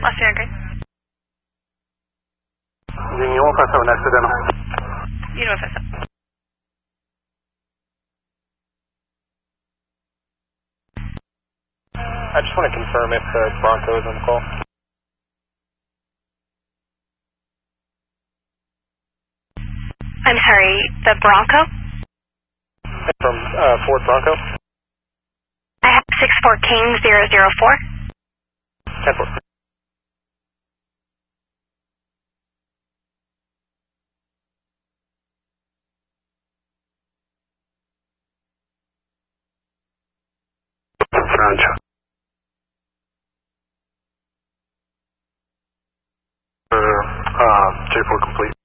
Los Sierra Green. Union 157 accidental. Union 157. I just want to confirm if the Bronco is on the call. I'm sorry, the Bronco? From Ford Bronco? I have 614-004. 10-4. Roger. J4 complete.